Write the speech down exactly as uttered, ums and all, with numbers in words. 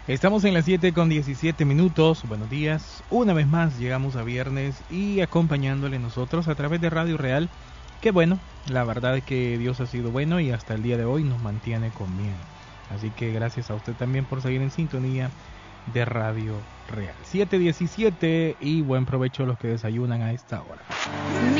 Estamos en las siete con diecisiete minutos. Buenos días. Una vez más llegamos a viernes y acompañándole nosotros a través de Radio Real. Que bueno, la verdad es que Dios ha sido bueno y hasta el día de hoy nos mantiene con bien. Así que gracias a usted también por seguir en sintonía de Radio Real. siete diecisiete y buen provecho a los que desayunan a esta hora.